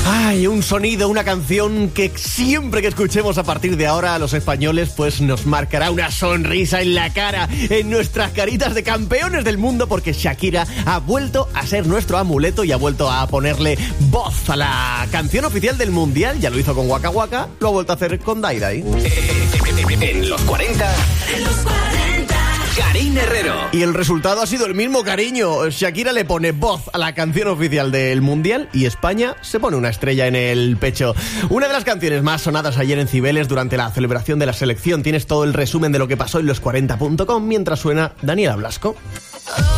Ay, un sonido, una canción que siempre que escuchemos a partir de ahora a los españoles, pues nos marcará una sonrisa en la cara, en nuestras caritas de campeones del mundo, porque Shakira ha vuelto a ser nuestro amuleto y ha vuelto a ponerle voz a la canción oficial del Mundial. Ya lo hizo con Waka Waka, lo ha vuelto a hacer con Dai Dai. En los 40. Karina Herrero. Y el resultado ha sido el mismo, cariño. Shakira le pone voz a la canción oficial del Mundial y España se pone una estrella en el pecho. Una de las canciones más sonadas ayer en Cibeles durante la celebración de la selección. Tienes todo el resumen de lo que pasó en los40.com mientras suena Daniela Blasco.